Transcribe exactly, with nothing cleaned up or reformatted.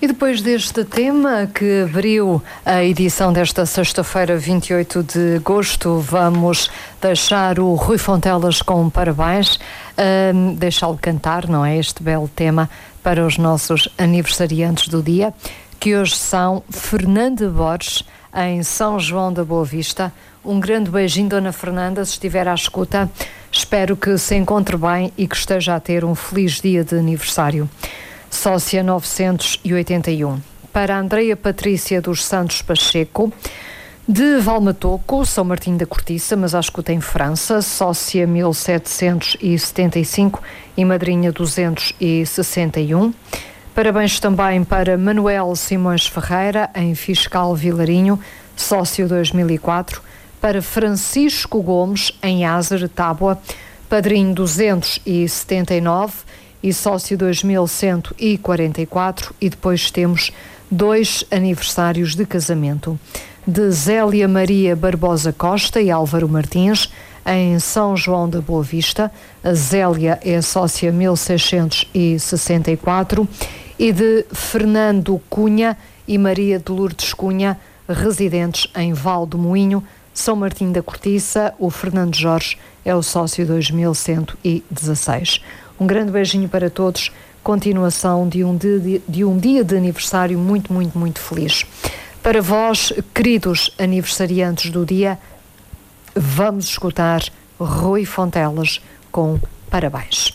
E depois deste tema que abriu a edição desta sexta-feira, vinte e oito de agosto, vamos deixar o Rui Fontelas com parabéns, um, deixá-lo cantar, não é? Este belo tema para os nossos aniversariantes do dia, que hoje são Fernanda Borges, em São João da Boa Vista. Um grande beijinho, Dona Fernanda, se estiver à escuta. Espero que se encontre bem e que esteja a ter um feliz dia de aniversário. Sócia novecentos e oitenta e um. Para a Andreia Patrícia dos Santos Pacheco, de Valmatoco, São Martinho da Cortiça, mas à escuta em França, sócia mil setecentos e setenta e cinco e madrinha duzentos e sessenta e um. Parabéns também para Manuel Simões Ferreira, em Fiscal Vilarinho, sócio dois mil e quatro. Para Francisco Gomes, em Ázer, Tábua, padrinho duzentos e setenta e nove e sócio dois mil cento e quarenta e quatro. E depois temos dois aniversários de casamento, de Zélia Maria Barbosa Costa e Álvaro Martins, em São João da Boa Vista. A Zélia é sócia mil seiscentos e sessenta e quatro, e de Fernando Cunha e Maria de Lourdes Cunha, residentes em Val do Moinho, São Martinho da Cortiça. O Fernando Jorge é o sócio dois mil cento e dezasseis. Um grande beijinho para todos, continuação de um, de, de um dia de aniversário muito, muito, muito feliz. Para vós, queridos aniversariantes do dia, vamos escutar Rui Fontelas com parabéns.